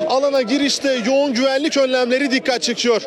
Alana girişte yoğun güvenlik önlemleri dikkat çekiyor.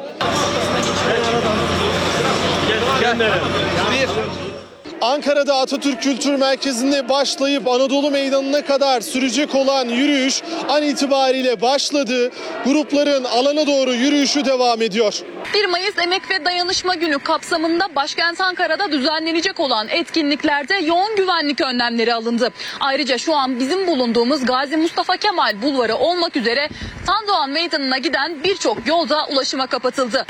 Ankara'da Atatürk Kültür Merkezi'nde başlayıp Anadolu Meydanı'na kadar sürecek olan yürüyüş an itibariyle başladı. Grupların alana doğru yürüyüşü devam ediyor. 1 Mayıs Emek ve Dayanışma Günü kapsamında başkent Ankara'da düzenlenecek olan etkinliklerde yoğun güvenlik önlemleri alındı. Ayrıca şu an bizim bulunduğumuz Gazi Mustafa Kemal Bulvarı olmak üzere Tandoğan Meydanı'na giden birçok yolda ulaşıma kapatıldı.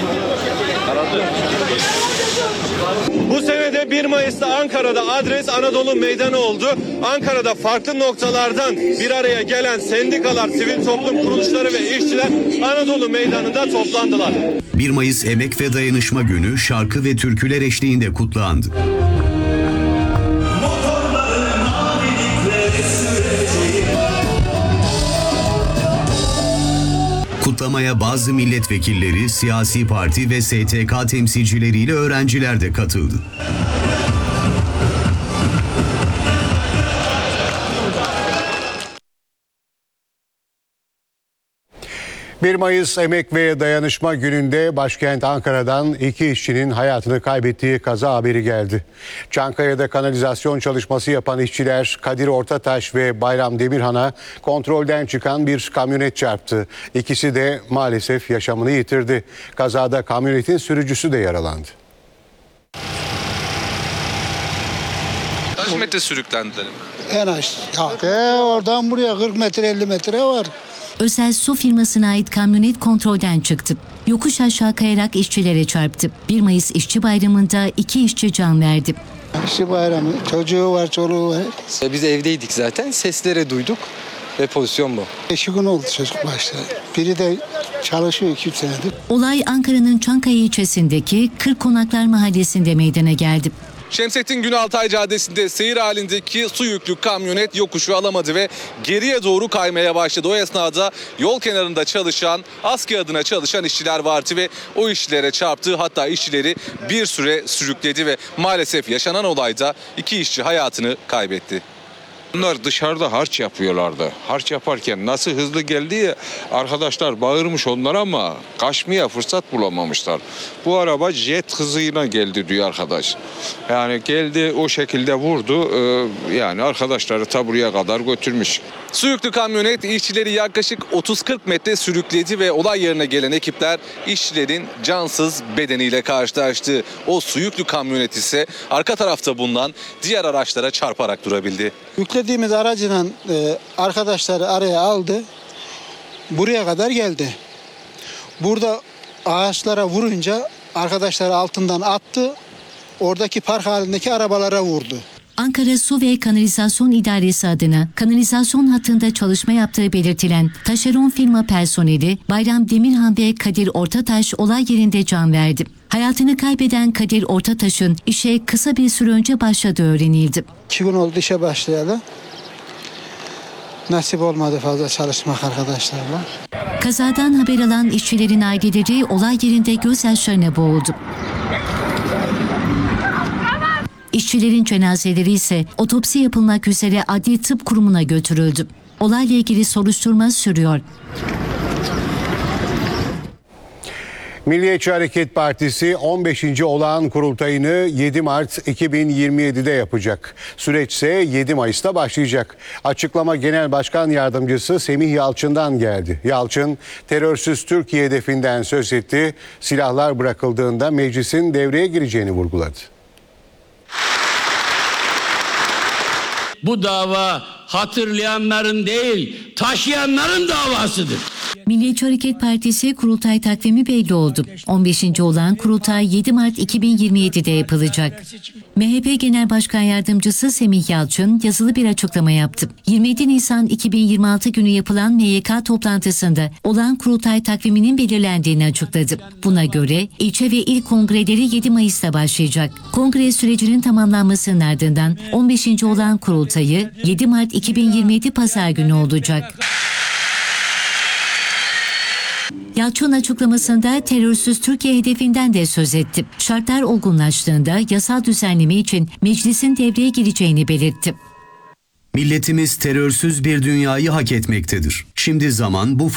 Bu sene de 1 Mayıs'ta Ankara'da adres Anadolu Meydanı oldu. Ankara'da farklı noktalardan bir araya gelen sendikalar, sivil toplum kuruluşları ve işçiler Anadolu Meydanı'nda toplandılar. 1 Mayıs Emek ve Dayanışma Günü şarkı ve türküler eşliğinde kutlandı. Kutlamaya bazı milletvekilleri, siyasi parti ve STK temsilcileriyle öğrenciler de katıldı. 1 Mayıs Emek ve Dayanışma Günü'nde başkent Ankara'dan 2 işçinin hayatını kaybettiği kaza haberi geldi. Çankaya'da kanalizasyon çalışması yapan işçiler Kadir Ortataş ve Bayram Demirhan'a kontrolden çıkan bir kamyonet çarptı. İkisi de maalesef yaşamını yitirdi. Kazada kamyonetin sürücüsü de yaralandı. Kaç metre sürüklendiler? En aşağı. Oradan buraya 40 metre 50 metre var. Özel su firmasına ait kamyonet kontrolden çıktı. Yokuş aşağı kayarak işçilere çarptı. 1 Mayıs İşçi Bayramı'nda 2 işçi can verdi. İşçi bayramı, çocuğu var, çoluğu var. Biz evdeydik zaten, sesleri duyduk ve pozisyon bu. 5 gün oldu çocuk başta. Biri de çalışıyor 2-3 senedir. Olay Ankara'nın Çankaya ilçesindeki Kırkkonaklar Mahallesi'nde meydana geldi. Şemsettin Günaltay Caddesi'nde seyir halindeki su yüklü kamyonet yokuşu alamadı ve geriye doğru kaymaya başladı. O esnada yol kenarında çalışan, ASKİ adına çalışan işçiler vardı ve o işçilere çarptı. Hatta işçileri bir süre sürükledi ve maalesef yaşanan olayda 2 işçi hayatını kaybetti. Bunlar dışarıda harç yapıyorlardı. Harç yaparken nasıl hızlı geldi ya, arkadaşlar bağırmış onlara ama kaçmaya fırsat bulamamışlar. Bu araba jet hızıyla geldi diyor arkadaş. Yani geldi o şekilde vurdu. Yani arkadaşları ta buraya kadar götürmüş. Su yüklü kamyonet işçileri yaklaşık 30-40 metre sürükledi ve olay yerine gelen ekipler işçilerin cansız bedeniyle karşılaştı. O su yüklü kamyonet ise arka tarafta bulunan diğer araçlara çarparak durabildi. Yüklediğimiz aracıyla arkadaşları araya aldı. Buraya kadar geldi. Burada ağaçlara vurunca arkadaşları altından attı. Oradaki park halindeki arabalara vurdu. Ankara Su ve Kanalizasyon İdaresi adına kanalizasyon hattında çalışma yaptığı belirtilen taşeron firma personeli Bayram Demirhan ve Kadir Ortataş olay yerinde can verdi. Hayatını kaybeden Kadir Ortataş'ın işe kısa bir süre önce başladığı öğrenildi. 2 gün oldu işe başlayalı. Nasip olmadı fazla çalışmak arkadaşlarla. Kazadan haber alan işçilerin aileleri olay yerinde gözyaşlarına boğuldu. İşçilerin cenazeleri ise otopsi yapılmak üzere Adli Tıp Kurumu'na götürüldü. Olayla ilgili soruşturma sürüyor. Milliyetçi Hareket Partisi 15. olağan kurultayını 7 Mart 2027'de yapacak. Süreç ise 7 Mayıs'ta başlayacak. Açıklama Genel Başkan Yardımcısı Semih Yalçın'dan geldi. Yalçın, terörsüz Türkiye hedefinden söz etti. Silahlar bırakıldığında meclisin devreye gireceğini vurguladı. Bu dava hatırlayanların değil, taşıyanların davasıdır. Milliyetçi Hareket Partisi kurultay takvimi belli oldu. 15. olağan kurultay 7 Mart 2027'de yapılacak. MHP Genel Başkan Yardımcısı Semih Yalçın yazılı bir açıklama yaptı. 27 Nisan 2026 günü yapılan MYK toplantısında olağan kurultay takviminin belirlendiğini açıkladı. Buna göre ilçe ve il kongreleri 7 Mayıs'ta başlayacak. Kongre sürecinin tamamlanmasının ardından 15. olağan kurultayı 7 Mart 2027 Pazar günü olacak. Yalçın açıklamasında terörsüz Türkiye hedefinden de söz etti. Şartlar olgunlaştığında yasal düzenleme için meclisin devreye gireceğini belirtti. Milletimiz terörsüz bir dünyayı hak etmektedir. Şimdi zaman bu